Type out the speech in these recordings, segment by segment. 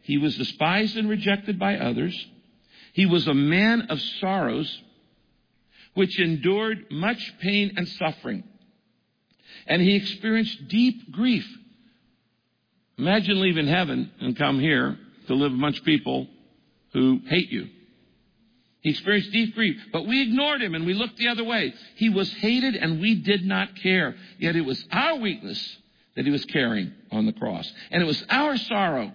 He was despised and rejected by others. He was a man of sorrows, which endured much pain and suffering. And he experienced deep grief. Imagine leaving heaven and come here to live with a bunch of people who hate you. He experienced deep grief, but we ignored him and we looked the other way. He was hated and we did not care. Yet it was our weakness that he was carrying on the cross. And it was our sorrow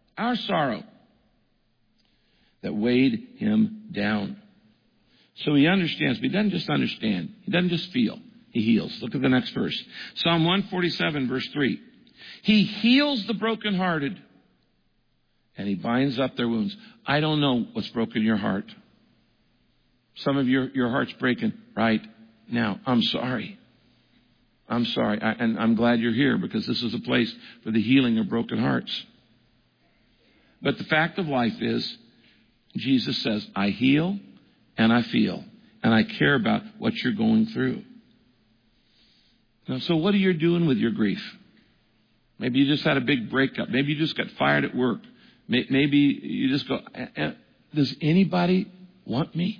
that weighed him down. So he understands, but he doesn't just understand. He doesn't just feel. He heals. Look at the next verse. Psalm 147, verse 3. He heals the brokenhearted and he binds up their wounds. I don't know what's broken your heart. Some of your heart's breaking right now. I'm sorry. And I'm glad you're here because this is a place for the healing of broken hearts. But the fact of life is, Jesus says, I heal and I feel and I care about what you're going through. Now, so what are you doing with your grief? Maybe you just had a big breakup. Maybe you just got fired at work. Maybe you just go, does anybody want me?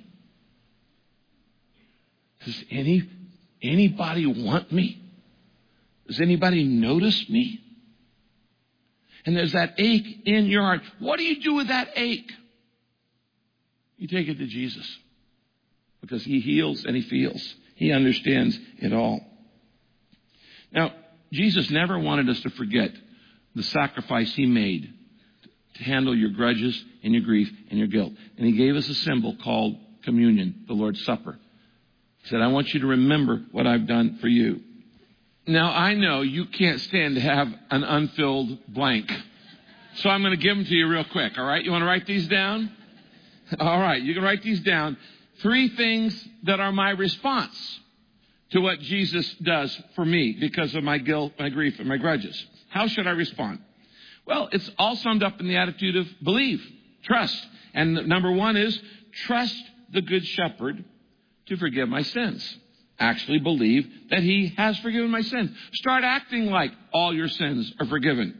Does anybody want me? Does anybody notice me? And there's that ache in your heart. What do you do with that ache? You take it to Jesus. Because he heals and he feels. He understands it all. Now, Jesus never wanted us to forget the sacrifice he made to handle your grudges and your grief and your guilt. And he gave us a symbol called communion, the Lord's Supper. He said, I want you to remember what I've done for you. Now, I know you can't stand to have an unfilled blank. So I'm going to give them to you real quick, all right? You want to write these down? All right, you can write these down. 3 things that are my response to what Jesus does for me because of my guilt, my grief, and my grudges. How should I respond? Well, it's all summed up in the attitude of believe, trust. And number 1 is trust the Good Shepherd to forgive my sins. Actually believe that he has forgiven my sins. Start acting like all your sins are forgiven.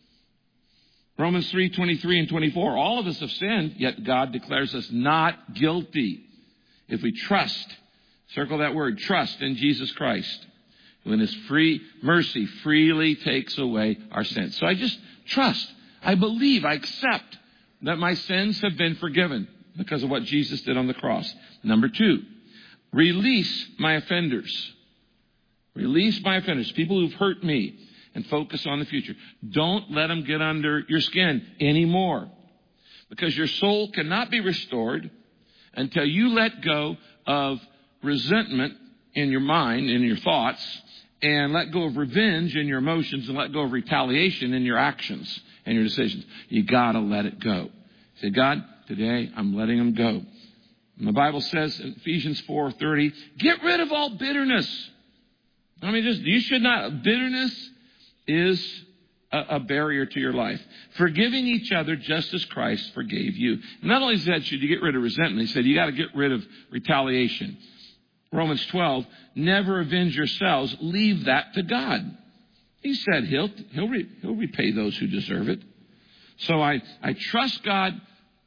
Romans 3:23 and 24. All of us have sinned, yet God declares us not guilty if we trust, circle that word, trust in Jesus Christ, who in his free mercy freely takes away our sins. So I just trust. I believe, I accept that my sins have been forgiven because of what Jesus did on the cross. Number 2, release my offenders. Release my offenders, people who've hurt me, and focus on the future. Don't let them get under your skin anymore, because your soul cannot be restored until you let go of resentment in your mind, in your thoughts, and let go of revenge in your emotions, and let go of retaliation in your actions and your decisions. You got to let it go. Say, God, today I'm letting them go. And the Bible says in Ephesians 4:30, get rid of all bitterness. I mean, you should not. Bitterness is a barrier to your life. Forgiving each other just as Christ forgave you. Not only said should you get rid of resentment, he said you got to get rid of retaliation. Romans 12, never avenge yourselves. Leave that to God. He said he'll repay those who deserve it. So I trust God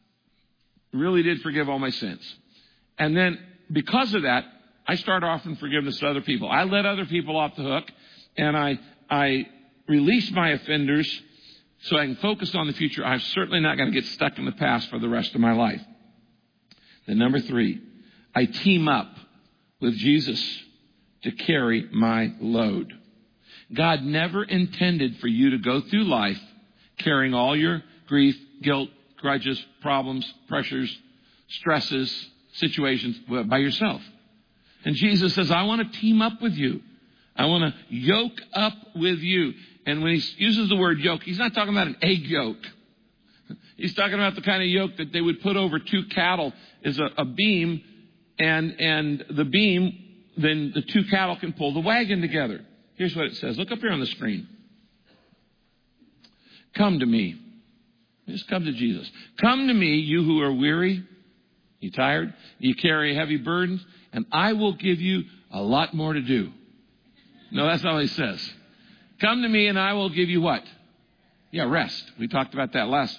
really did forgive all my sins. And then because of that, I start offering forgiveness to other people. I let other people off the hook, and I release my offenders so I can focus on the future. I'm certainly not going to get stuck in the past for the rest of my life. Then number 3, I team up with Jesus to carry my load. God never intended for you to go through life carrying all your grief, guilt, grudges, problems, pressures, stresses, situations by yourself. And Jesus says, I want to team up with you. I want to yoke up with you. And when he uses the word yoke, he's not talking about an egg yoke. He's talking about the kind of yoke that they would put over 2 cattle is a beam, and the beam, then the 2 cattle can pull the wagon together. Here's what it says. Look up here on the screen. Come to me. Just come to Jesus. Come to me, you who are weary, you tired, you carry heavy burdens, and I will give you a lot more to do. No, that's not what he says. Come to me and I will give you what? Yeah, rest. We talked about that last